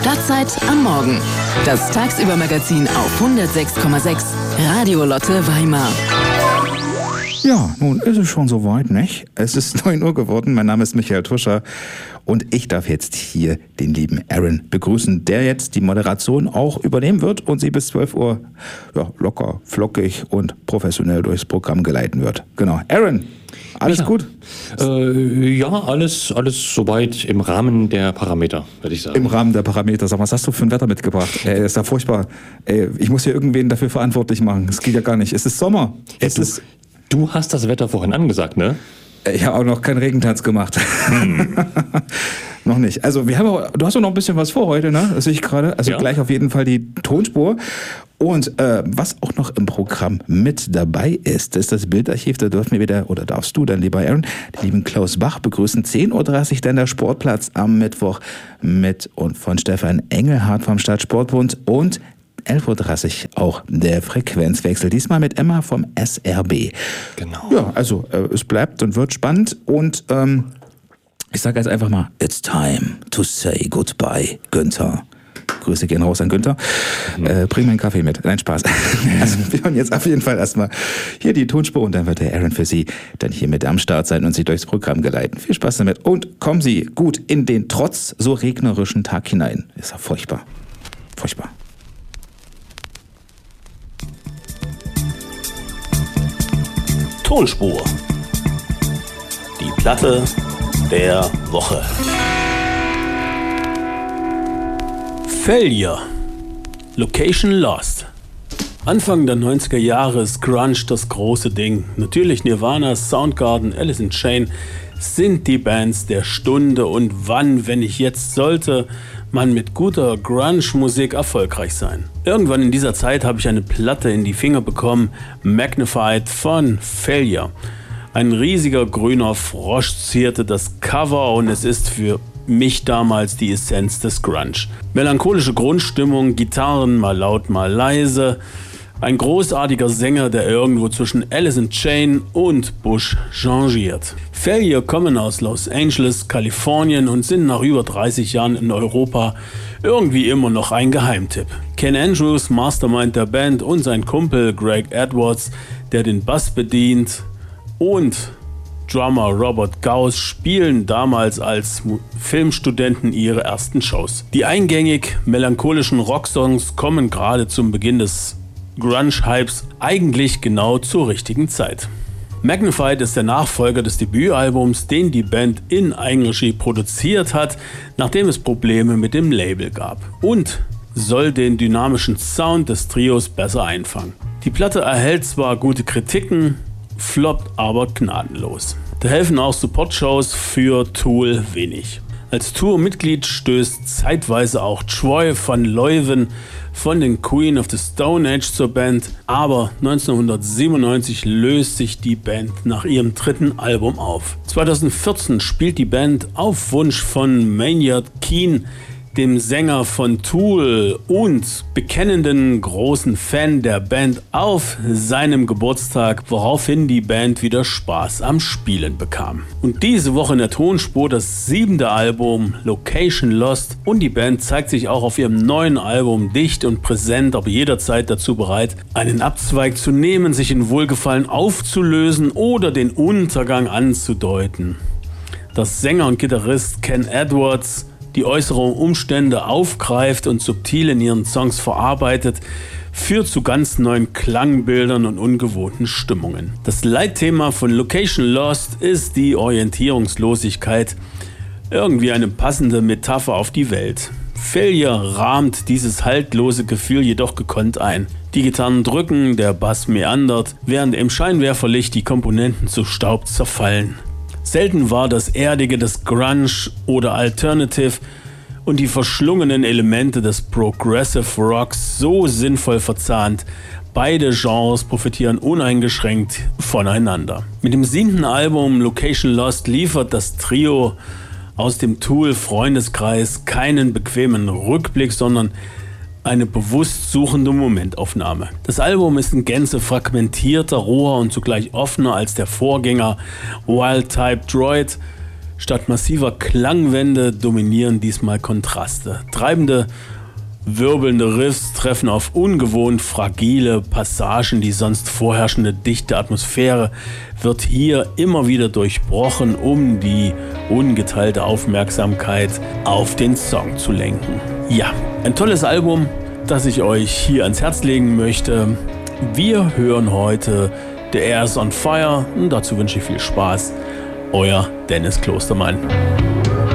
Stadtzeit am Morgen. Das Tagsüber-Magazin auf 106,6 Radio Lotte Weimar. Ja, nun ist es schon soweit, nicht? Es ist 9 Uhr geworden. Mein Name ist Michael Tuscher und ich darf jetzt hier den lieben Aaron begrüßen, der jetzt die Moderation auch übernehmen wird und sie bis 12 Uhr locker, flockig und professionell durchs Programm geleiten wird. Genau. Aaron, alles gut? Ja, alles soweit im Rahmen der Parameter, würde ich sagen. Im Rahmen der Parameter. Sag, was hast du für ein Wetter mitgebracht? Ist ja furchtbar. Ich muss hier irgendwen dafür verantwortlich machen. Das geht ja gar nicht. Es ist Sommer. Du hast das Wetter vorhin angesagt, ne? Ich habe auch noch keinen Regentanz gemacht. Noch nicht. Also du hast auch noch ein bisschen was vor heute, ne? Das sehe ich gerade. Also Gleich auf jeden Fall die Tonspur. Und was auch noch im Programm mit dabei ist das Bildarchiv. Da darfst du dann, lieber Aaron, den lieben Klaus Bach begrüßen. 10.30 Uhr dann der Sportplatz am Mittwoch mit und von Stefan Engelhardt vom Stadtsportbund und 11.30 Uhr auch der Frequenzwechsel, diesmal mit Emma vom SRB. Genau. Ja, also es bleibt und wird spannend und ich sage jetzt einfach mal, it's time to say goodbye, Günther. Grüße gehen raus an Günther. Bring mir einen Kaffee mit. Nein, Spaß. Also wir hören jetzt auf jeden Fall erstmal hier die Tonspur und dann wird der Aaron für Sie dann hier mit am Start sein und Sie durchs Programm geleiten. Viel Spaß damit und kommen Sie gut in den trotz so regnerischen Tag hinein. Ist ja furchtbar. Furchtbar. Tonspur. Die Platte der Woche. Failure. Location Lost. Anfang der 90er Jahre ist Grunge das große Ding. Natürlich Nirvana, Soundgarden, Alice in Chains sind die Bands der Stunde und wann, wenn nicht jetzt, sollte man mit guter Grunge-Musik erfolgreich sein. Irgendwann in dieser Zeit habe ich eine Platte in die Finger bekommen, Magnified von Failure. Ein riesiger grüner Frosch zierte das Cover und es ist für mich damals die Essenz des Grunge. Melancholische Grundstimmung, Gitarren mal laut, mal leise. Ein großartiger Sänger, der irgendwo zwischen Alice in Chains und Bush changiert. Failure kommen aus Los Angeles, Kalifornien und sind nach über 30 Jahren in Europa irgendwie immer noch ein Geheimtipp. Ken Andrews, Mastermind der Band, und sein Kumpel Greg Edwards, der den Bass bedient, und Drummer Robert Gauss spielen damals als Filmstudenten ihre ersten Shows. Die eingängig melancholischen Rocksongs kommen gerade zum Beginn des Grunge-Hypes eigentlich genau zur richtigen Zeit. Magnified ist der Nachfolger des Debütalbums, den die Band in Eigenregie produziert hat, nachdem es Probleme mit dem Label gab, und soll den dynamischen Sound des Trios besser einfangen. Die Platte erhält zwar gute Kritiken, floppt aber gnadenlos. Da helfen auch Support-Shows für Tool wenig. Als Tourmitglied stößt zeitweise auch Troy van Leeuwen von den Queen of the Stone Age zur Band, aber 1997 löst sich die Band nach ihrem dritten Album auf. 2014 spielt die Band auf Wunsch von Maynard Keen, dem Sänger von Tool und bekennenden großen Fan der Band, auf seinem Geburtstag, woraufhin die Band wieder Spaß am Spielen bekam. Und diese Woche in der Tonspur das 7. Album Location Lost, und die Band zeigt sich auch auf ihrem neuen Album dicht und präsent, aber jederzeit dazu bereit, einen Abzweig zu nehmen, sich in Wohlgefallen aufzulösen oder den Untergang anzudeuten. Dass Sänger und Gitarrist Ken Edwards die äußeren Umstände aufgreift und subtil in ihren Songs verarbeitet, führt zu ganz neuen Klangbildern und ungewohnten Stimmungen. Das Leitthema von Location Lost ist die Orientierungslosigkeit, irgendwie eine passende Metapher auf die Welt. Failure rahmt dieses haltlose Gefühl jedoch gekonnt ein. Die Gitarren drücken, der Bass meandert, während im Scheinwerferlicht die Komponenten zu Staub zerfallen. Selten war das Erdige des Grunge oder Alternative und die verschlungenen Elemente des Progressive Rocks so sinnvoll verzahnt. Beide Genres profitieren uneingeschränkt voneinander. Mit dem 7. Album Location Lost liefert das Trio aus dem Tool-Freundeskreis keinen bequemen Rückblick, sondern eine bewusst suchende Momentaufnahme. Das Album ist in Gänze fragmentierter, roher und zugleich offener als der Vorgänger Wild Type Droid. Statt massiver Klangwände dominieren diesmal Kontraste. Treibende, wirbelnde Riffs treffen auf ungewohnt fragile Passagen. Die sonst vorherrschende dichte Atmosphäre wird hier immer wieder durchbrochen, um die ungeteilte Aufmerksamkeit auf den Song zu lenken. Ja, ein tolles Album, das ich euch hier ans Herz legen möchte. Wir hören heute The Air's on Fire und dazu wünsche ich viel Spaß. Euer Dennis Klostermann.